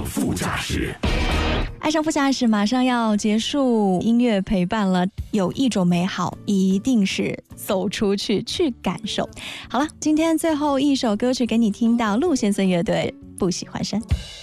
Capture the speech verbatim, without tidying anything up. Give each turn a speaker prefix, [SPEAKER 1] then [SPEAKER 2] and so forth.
[SPEAKER 1] 副驾驶。
[SPEAKER 2] 爱上副驾驶马上要结束音乐陪伴了，有一种美好一定是走出去去感受。好了，今天最后一首歌曲给你听到陆先生乐队不喜欢山。